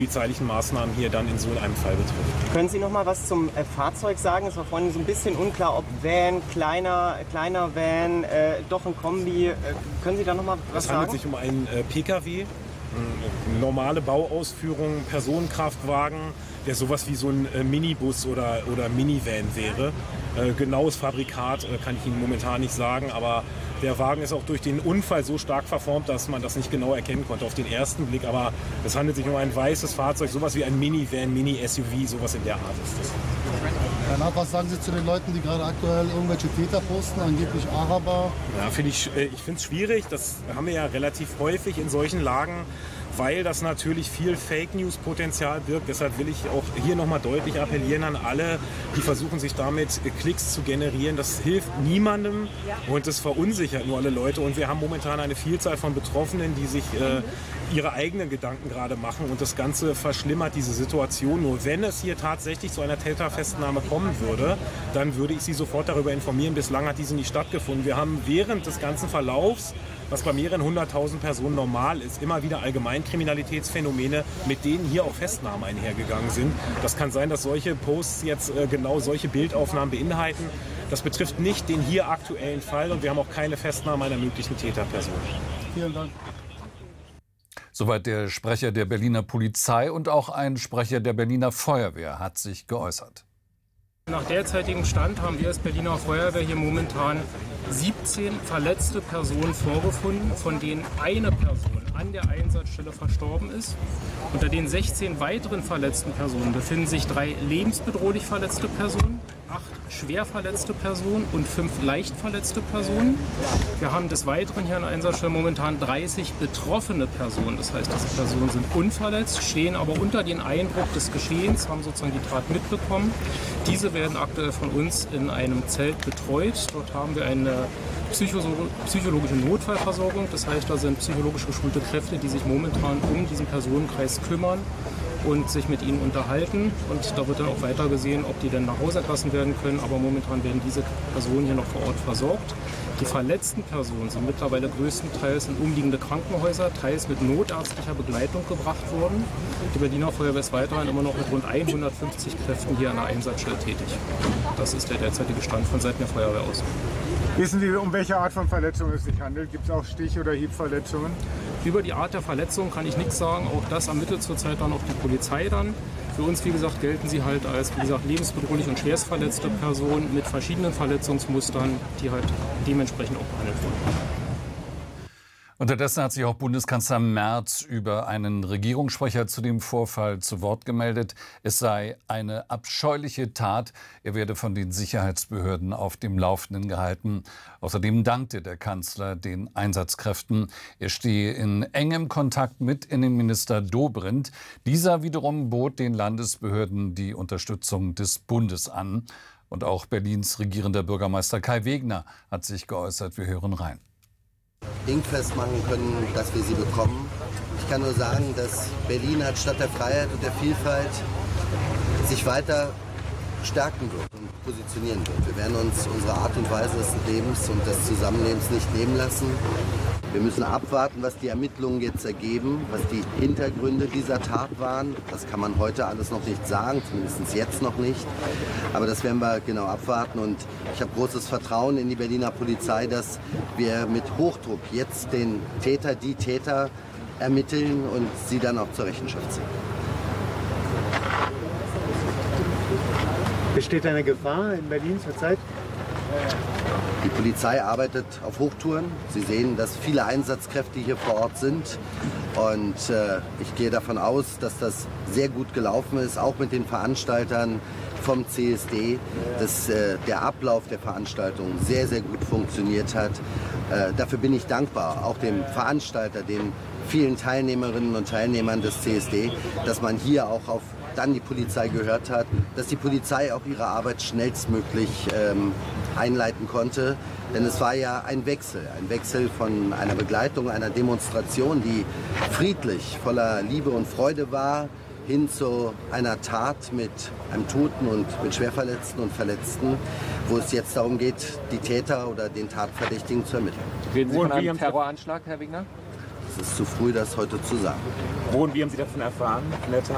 polizeilichen Maßnahmen hier dann in so einem Fall betrifft. Können Sie noch mal was zum Fahrzeug sagen? Es war vorhin so ein bisschen unklar, ob Van, kleiner Van, doch ein Kombi. Können Sie da noch mal was sagen? Es handelt sich um einen Pkw, eine normale Bauausführung, Personenkraftwagen, der sowas wie so ein Minibus oder Minivan wäre. Genaues Fabrikat kann ich Ihnen momentan nicht sagen, aber der Wagen ist auch durch den Unfall so stark verformt, dass man das nicht genau erkennen konnte auf den ersten Blick. Aber es handelt sich um ein weißes Fahrzeug, sowas wie ein Minivan, Mini-SUV, sowas in der Art ist das. Danach, was sagen Sie zu den Leuten, die gerade aktuell irgendwelche Täter posten, angeblich Araber? Ja, ich finde es schwierig. Das haben wir ja relativ häufig in solchen Lagen, weil das natürlich viel Fake-News-Potenzial birgt. Deshalb will ich auch hier nochmal deutlich appellieren an alle, die versuchen, sich damit Klicks zu generieren. Das hilft niemandem und es verunsichert nur alle Leute. Und wir haben momentan eine Vielzahl von Betroffenen, die sich ihre eigenen Gedanken gerade machen. Und das Ganze verschlimmert diese Situation. Nur wenn es hier tatsächlich zu einer Täterfestnahme kommen würde, dann würde ich Sie sofort darüber informieren. Bislang hat diese nicht stattgefunden. Wir haben während des ganzen Verlaufs, was bei mehreren 100.000 Personen normal ist, immer wieder Allgemeinkriminalitätsphänomene, mit denen hier auch Festnahmen einhergegangen sind. Das kann sein, dass solche Posts jetzt genau solche Bildaufnahmen beinhalten. Das betrifft nicht den hier aktuellen Fall und wir haben auch keine Festnahme einer möglichen Täterperson. Vielen Dank. Soweit der Sprecher der Berliner Polizei und auch ein Sprecher der Berliner Feuerwehr hat sich geäußert. Nach derzeitigem Stand haben wir als Berliner Feuerwehr hier momentan 17 verletzte Personen vorgefunden, von denen eine Person an der Einsatzstelle verstorben ist. Unter den 16 weiteren verletzten Personen befinden sich 3 lebensbedrohlich verletzte Personen, 8 schwer verletzte Personen und 5 leicht verletzte Personen. Wir haben des Weiteren hier an der Einsatzstelle momentan 30 betroffene Personen. Das heißt, diese Personen sind unverletzt, stehen aber unter den Eindruck des Geschehens, haben sozusagen die Tat mitbekommen. Diese werden aktuell von uns in einem Zelt betreut. Dort haben wir eine psychologische Notfallversorgung. Das heißt, da sind psychologisch geschulte Kräfte, die sich momentan um diesen Personenkreis kümmern und sich mit ihnen unterhalten. Und da wird dann auch weiter gesehen, ob die dann nach Hause entlassen werden können. Aber momentan werden diese Personen hier noch vor Ort versorgt. Die verletzten Personen sind mittlerweile größtenteils in umliegende Krankenhäuser, teils mit notärztlicher Begleitung gebracht worden. Die Berliner Feuerwehr ist weiterhin immer noch mit rund 150 Kräften hier an der Einsatzstelle tätig. Das ist der derzeitige Stand von Seiten der Feuerwehr aus. Wissen Sie, um welche Art von Verletzungen es sich handelt? Gibt es auch Stich- oder Hiebverletzungen? Über die Art der Verletzung kann ich nichts sagen. Auch das ermittelt zurzeit dann auch die Polizei dann. Für uns, wie gesagt, gelten sie halt als, wie gesagt, lebensbedrohlich und schwerst verletzte Personen mit verschiedenen Verletzungsmustern, die halt dementsprechend auch behandelt wurden. Unterdessen hat sich auch Bundeskanzler Merz über einen Regierungssprecher zu dem Vorfall zu Wort gemeldet. Es sei eine abscheuliche Tat. Er werde von den Sicherheitsbehörden auf dem Laufenden gehalten. Außerdem dankte der Kanzler den Einsatzkräften. Er stehe in engem Kontakt mit Innenminister Dobrindt. Dieser wiederum bot den Landesbehörden die Unterstützung des Bundes an. Und auch Berlins regierender Bürgermeister Kai Wegner hat sich geäußert. Wir hören rein. Dingfest machen können, dass wir sie bekommen. Ich kann nur sagen, dass Berlin als Stadt der Freiheit und der Vielfalt sich weiter stärken wird und positionieren wird. Wir werden uns unsere Art und Weise des Lebens und des Zusammenlebens nicht nehmen lassen. Wir müssen abwarten, was die Ermittlungen jetzt ergeben, was die Hintergründe dieser Tat waren. Das kann man heute alles noch nicht sagen, zumindest jetzt noch nicht. Aber das werden wir genau abwarten. Und ich habe großes Vertrauen in die Berliner Polizei, dass wir mit Hochdruck jetzt den Täter, die Täter ermitteln und sie dann auch zur Rechenschaft ziehen. Besteht eine Gefahr in Berlin zurzeit? Die Polizei arbeitet auf Hochtouren. Sie sehen, dass viele Einsatzkräfte hier vor Ort sind. Und ich gehe davon aus, dass das sehr gut gelaufen ist, auch mit den Veranstaltern vom CSD, dass der Ablauf der Veranstaltung sehr, sehr gut funktioniert hat. Dafür bin ich dankbar, auch dem Veranstalter, den vielen Teilnehmerinnen und Teilnehmern des CSD, dass man hier auch auf dann die Polizei gehört hat, dass die Polizei auch ihre Arbeit schnellstmöglich einleiten konnte. Denn es war ja ein Wechsel von einer Begleitung, einer Demonstration, die friedlich, voller Liebe und Freude war, hin zu einer Tat mit einem Toten und mit Schwerverletzten und Verletzten, wo es jetzt darum geht, die Täter oder den Tatverdächtigen zu ermitteln. Reden Sie von einem Terroranschlag, Herr Wegner? Es ist zu früh, das heute zu sagen. Wo und wie haben Sie davon erfahren, von der Tat?